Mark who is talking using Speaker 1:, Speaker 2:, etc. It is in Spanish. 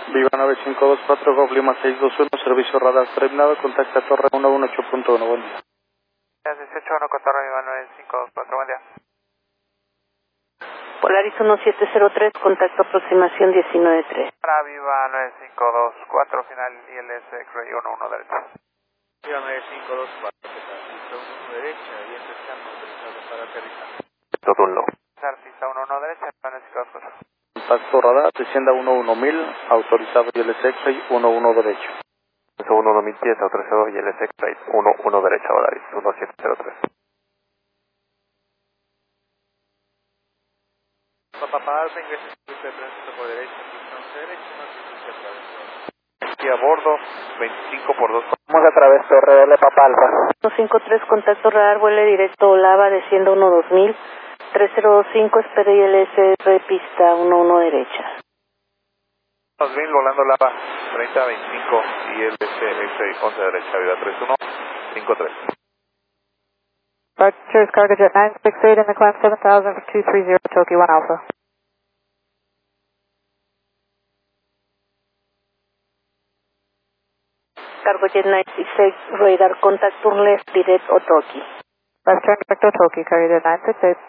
Speaker 1: Viva 9524, Golf Lima 621, servicio radar terminado, contacta Torre 118.1, buen día.
Speaker 2: 161 con Torre Viva 9524, buen día.
Speaker 3: Polaris 1703, contacto aproximación 193.
Speaker 2: Para Viva 9524, final ILS X-Ray 11 derecha.
Speaker 4: Viva 9524, pista 11 derecha y empezando autorizado para aterrizar.
Speaker 2: Turno. Pista 11 derecha, 9524.
Speaker 1: Contacto radar, descienda 11000, autorizado ILS X-Ray 11 derecho.
Speaker 2: 11 pies, autorizado ILS X-Ray 11 derecha, Polaris 1703.
Speaker 4: Papá Alfa, ingresa en de tránsito por derecha, pista 11 derecha, no se atravesó.
Speaker 2: Aquí a bordo, 25 por 2.
Speaker 1: Vamos a través Torre Doble Papa Alfa.
Speaker 3: 153, contacto radar, vuele directo Olava, descienda 12000. 3025, espera ILS, pista 11 derecha.
Speaker 2: 2000, volando Lava, 3025, ILS X-Ray 11 derecha, Viva 3153.
Speaker 5: Departures Cargojet 968 in the climb 7000 for 230 Tokyo 1 Alpha.
Speaker 3: Cargojet 966, radar contact turn left, direct Otoki.
Speaker 5: Left turn direct Otoki, Cargojet 968.